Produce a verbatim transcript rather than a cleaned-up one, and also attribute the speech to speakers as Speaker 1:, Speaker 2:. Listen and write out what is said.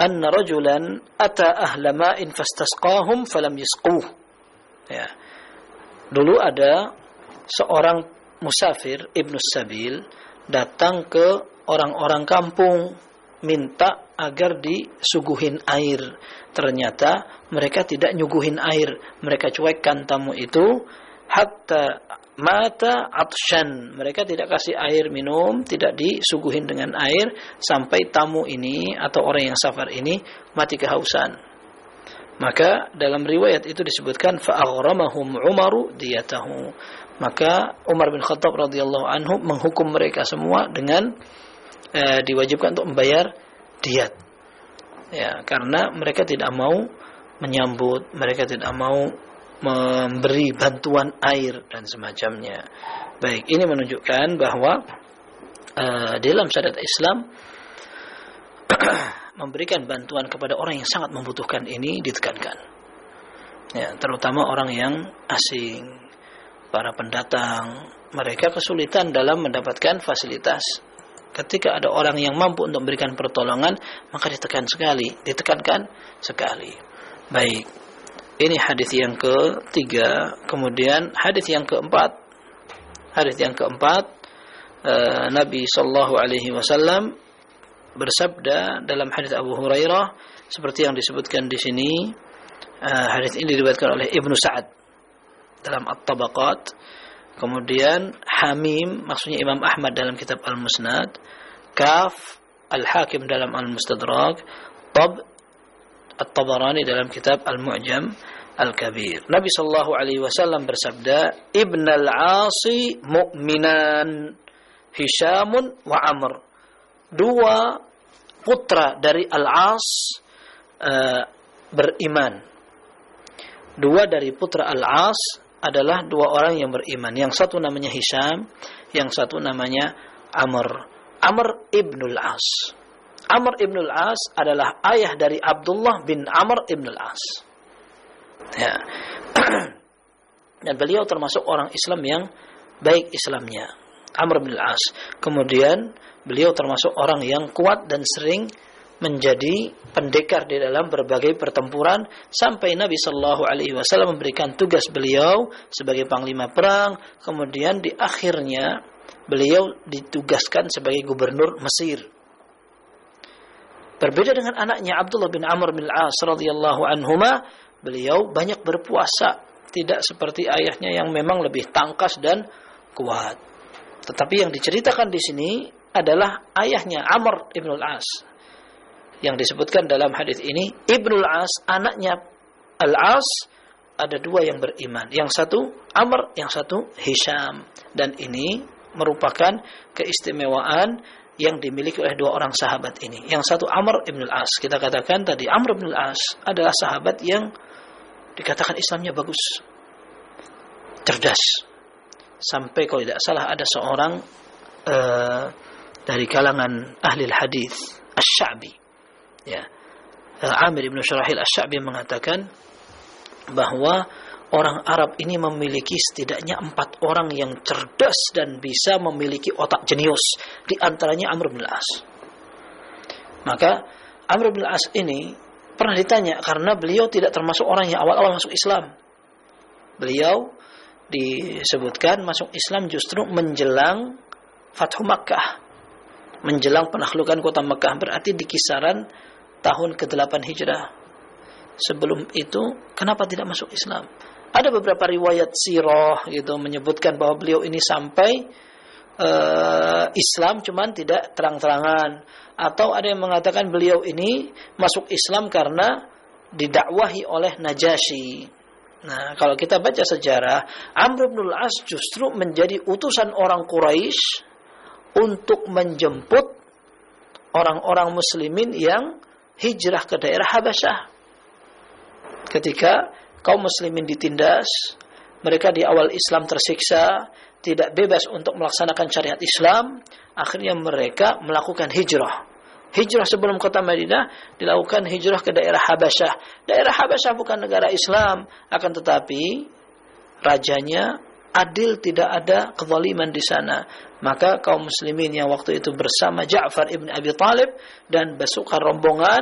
Speaker 1: anna rajulan ata ahla ma'in fastasqahum falam yasquh. Ya. Dulu ada seorang musafir Ibnu Sabil datang ke orang-orang kampung minta agar disuguhin air. Ternyata mereka tidak nyuguhin air, mereka cuekkan tamu itu hatta mata atsyan. Mereka tidak kasih air minum, tidak disuguhin dengan air sampai tamu ini atau orang yang safar ini mati kehausan. Maka dalam riwayat itu disebutkan fa'aghramahum Umaru diyatahu. Maka Umar bin Khattab radhiyallahu anhu menghukum mereka semua dengan eh, diwajibkan untuk membayar diyat. Ya, karena mereka tidak mau menyambut, mereka tidak mau memberi bantuan air dan semacamnya. Baik, ini menunjukkan bahwa uh, dalam syariat Islam memberikan bantuan kepada orang yang sangat membutuhkan ini ditekankan. Ya, terutama orang yang asing, para pendatang, mereka kesulitan dalam mendapatkan fasilitas. Ketika ada orang yang mampu untuk memberikan pertolongan, maka ditekan sekali, ditekankan sekali. Baik. Ini hadis yang ketiga. Kemudian hadis yang keempat. Hadis yang keempat, uh, Nabi sallallahu alaihi wasallam bersabda dalam hadis Abu Hurairah seperti yang disebutkan di sini. Uh, hadis ini diriwayatkan oleh Ibnu Sa'ad dalam At-Tabaqat. Kemudian Hamim, maksudnya Imam Ahmad dalam kitab Al-Musnad, Kaf Al-Hakim dalam Al-Mustadrak, Tab At-Tabarani dalam kitab Al-Mu'jam Al-Kabir. Nabi sallallahu alaihi wasallam bersabda, Ibn al-Asi mu'minan, Hishamun wa Amr. Dua putra dari Al-As uh, beriman. Dua dari putra Al-As adalah dua orang yang beriman. Yang satu namanya Hisham, yang satu namanya Amr. Amr ibnul As. Amr ibnul As adalah ayah dari Abdullah bin Amr ibnul As. Ya. Dan beliau termasuk orang Islam yang baik Islamnya. Amr ibnul As. Kemudian beliau termasuk orang yang kuat dan sering menjadi pendekar di dalam berbagai pertempuran sampai Nabi sallallahu alaihi wasallam memberikan tugas beliau sebagai panglima perang. Kemudian di akhirnya beliau ditugaskan sebagai gubernur Mesir. Berbeda dengan anaknya Abdullah bin Amr bin Al-As radhiyallahu anhuma, beliau banyak berpuasa, tidak seperti ayahnya yang memang lebih tangkas dan kuat. Tetapi yang diceritakan di sini adalah ayahnya Amr ibn Al-As. Yang disebutkan dalam hadis ini, Ibnul As, anaknya Al-As, ada dua yang beriman. Yang satu Amr, yang satu Hisham. Dan ini merupakan keistimewaan yang dimiliki oleh dua orang sahabat ini. Yang satu Amr ibn Al-As. Kita katakan tadi Amr ibn Al-As adalah sahabat yang dikatakan Islamnya bagus, cerdas. Sampai kalau tidak salah ada seorang uh, dari kalangan ahli hadis, Asy-Sya'bi. Ya, Amir ibn Syurahil Asy-Sya'bi mengatakan bahwa orang Arab ini memiliki setidaknya empat orang yang cerdas dan bisa memiliki otak jenius. Di antaranya Amr bin Al-As. Maka Amr bin Al-As ini pernah ditanya karena beliau tidak termasuk orang yang awal-awal masuk Islam. Beliau disebutkan masuk Islam justru menjelang Fathu Makkah, menjelang penaklukan kota Makkah, berarti di kisaran tahun kedelapan Hijrah. Sebelum itu kenapa tidak masuk Islam? Ada beberapa riwayat sirah gitu menyebutkan bahwa beliau ini sampai uh, Islam cuman tidak terang-terangan, atau ada yang mengatakan beliau ini masuk Islam karena didakwahi oleh Najasyi. Nah, kalau kita baca sejarah, Amr bin Al-As justru menjadi utusan orang Quraisy untuk menjemput orang-orang muslimin yang hijrah ke daerah Habasyah. Ketika kaum muslimin ditindas, mereka di awal Islam tersiksa, tidak bebas untuk melaksanakan syariat Islam, akhirnya mereka melakukan hijrah. Hijrah sebelum kota Madinah dilakukan hijrah ke daerah Habasyah. Daerah Habasyah bukan negara Islam, akan tetapi rajanya adil, tidak ada kezaliman di sana. Maka kaum muslimin yang waktu itu bersama Ja'far ibn Abi Thalib dan pasukan rombongan